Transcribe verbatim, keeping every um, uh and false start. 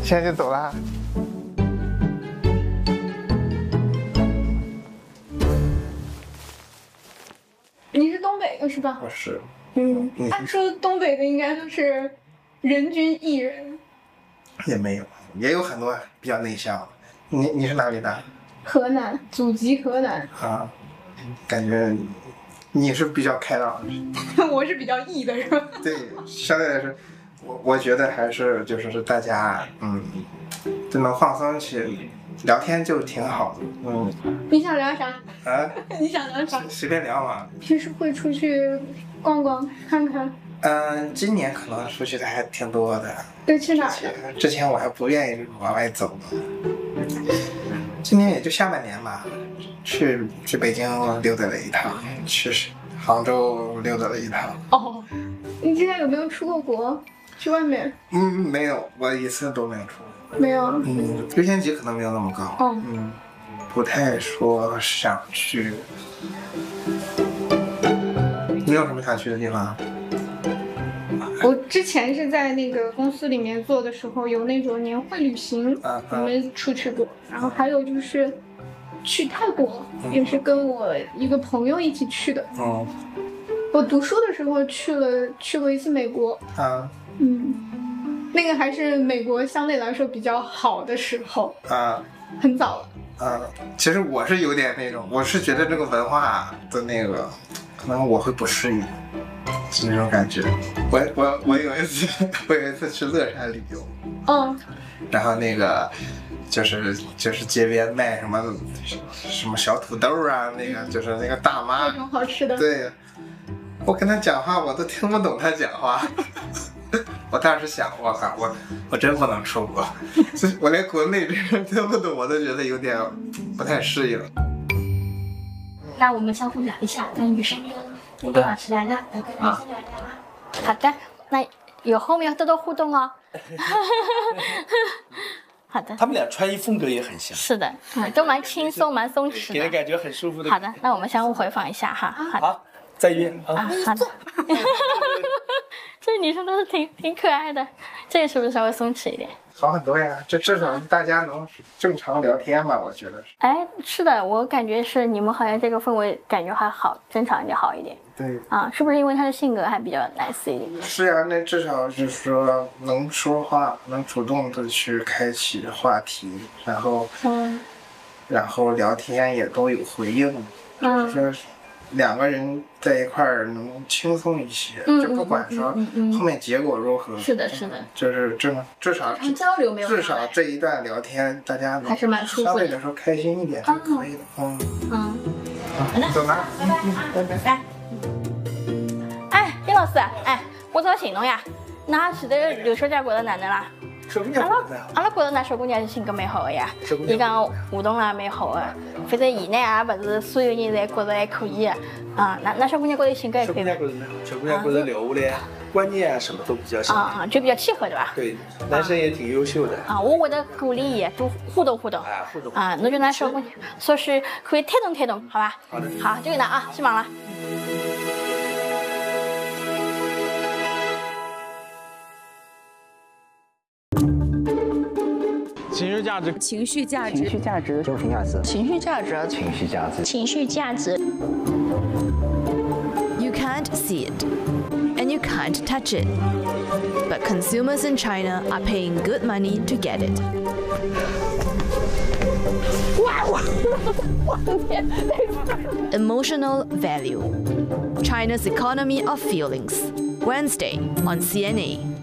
现在就走啦。 你是东北的是吧？ 我是。 嗯，按说东北的应该都是人均艺人。 也没有，也有很多比较内向的。你你是哪里的？ 河南，祖籍河南。 啊，感觉你是比较开朗的。我是比较 E 的是吧？ 对，相对来说，我我觉得还是就是是大家嗯，就能放松起，聊天就挺好的。嗯。 你想聊啥？ 啊？ 你想聊啥？ 随便聊嘛。 平时会出去逛逛看看？ 嗯，今年可能出去的还挺多的。 都去哪儿？ 之前我还不愿意往外走呢。今年也就下半年吧，去去北京溜达了一趟，去杭州溜达了一趟。 哦，你之前有没有出过国？去外面？ 嗯，没有，我一次都没有出过。 没有。 嗯，优先级可能没有那么高。 哦。 嗯，不太说想去。你有什么想去的地方？ 我之前是在那个公司里面做的时候，有那种年会旅行，我们出去过。然后还有就是去泰国，也是跟我一个朋友一起去的。 嗯， 我读书的时候去了去过一次美国。 啊， 嗯，那个还是美国相对来说比较好的时候。 啊， 很早了。 啊，其实我是有点那种，我是觉得这个文化的那个，可能我会不适应。是那种感觉。我我我有一次，我有一次去乐山旅游， 嗯， 然后那个就是就是街边卖什么什么小土豆啊，那个就是那个大妈， 那种好吃的。 对，我跟他讲话，我都听不懂他讲话。我当时想，我靠，我我真不能出国，我连国内这人听不懂，我都觉得有点不太适应。 那我们相互聊一下，跟女生。你好吃来了，啊，好的，那以后要多多互动哦。好的， 他们俩穿衣风格也很像。 是的，嗯，都蛮轻松、蛮松弛的， 给人感觉很舒服的。 好的，那我们相互回访一下哈。好， 好，再约啊。好的。这女生都是挺挺可爱的，这个是不是稍微松弛一点？ 好很多呀，这至少大家能正常聊天吧，我觉得是。 哎，是的，我感觉是你们好像这个氛围感觉还好，正常一点好一点。 对啊，是不是因为他的性格还比较 nice 一点？ 是呀，那至少就是说能说话，能主动的去开启话题，然后， 嗯， 然后聊天也都有回应， 嗯， 就是说两个人在一块儿能轻松一些， 嗯、 就不管说后面结果如何， 嗯、是的，是的， 就是这至少交流没有， 至少这一段聊天大家还是蛮舒服的， 相对来说开心一点就可以了，嗯嗯， 好的，走了， 嗯，拜拜，拜。哎，丁老师，哎，我找寻侬呀，哪是的刘小姐觉得哪能啦？ 小姑娘觉得阿拉觉得那小姑娘性格蛮好的呀，伊讲互动啦蛮好的，反正伊呢也不是所有人侪觉得还可以的啊。那那小姑娘觉得性格还可以。 小姑娘觉得蛮好，小姑娘觉得聊下来观念啊什么都比较像啊，就比较契合对吧？ 对，男生也挺优秀的啊。我会得鼓励伊多互动互动啊，互动啊，侬就拿小姑娘说是可以推动推动，好吧？ 好的， 好，就这样啊，去忙了。 情绪价值， 情绪价值， 情绪价值，情绪价值， 情绪价值， 情绪价值， 情绪价值。You can't see it, and you can't touch it, but consumers in China are paying good money to get it. Emotional value. China's economy of feelings. Wednesday on C N A.